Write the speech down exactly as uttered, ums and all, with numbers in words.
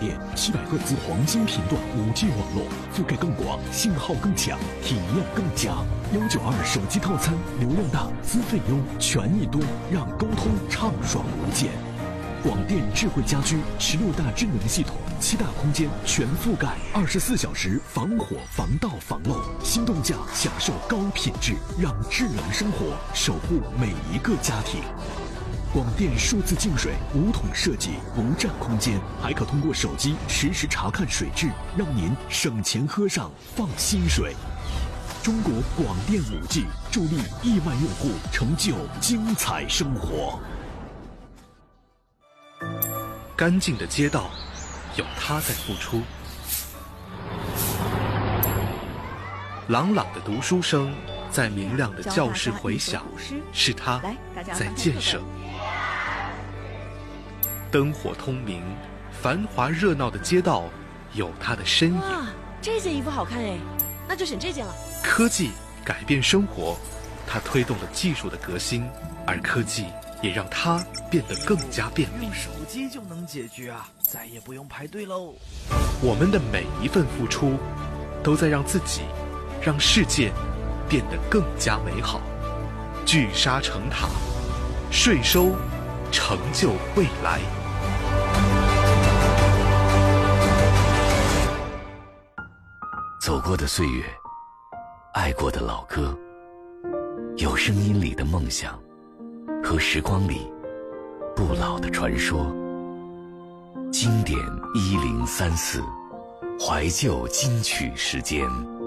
电，七百赫兹黄金频段 五 G 网络，覆盖更广，信号更强，体验更佳。幺九二手机套餐，流量大，资费优，权益多，让沟通畅爽无间。广电智慧家居十六大智能系统，七大空间全覆盖，二十四小时防火防盗防漏，心动价享受高品质，让智能生活守护每一个家庭。广电数字净水无桶设计，不占空间，还可通过手机实时查看水质，让您省钱喝上放心水。中国广电 五 G 助力亿万用户成就精彩生活。 干净的街道，有他在付出；朗朗的读书声，在明亮的教室回响，是他在建设。灯火通明，繁华热闹的街道，有他的身影。 哇，这件衣服好看哎，那就选这件了。 科技改变生活，它推动了技术的革新，而科技也让它变得更加便利。 用手机就能解决啊，再也不用排队喽。 我们的每一份付出，都在让自己、让世界变得更加美好。聚沙成塔，税收成就未来。 走过的岁月，爱过的老歌，有声音里的梦想，和时光里不老的传说。经典一零三四，怀旧金曲时间。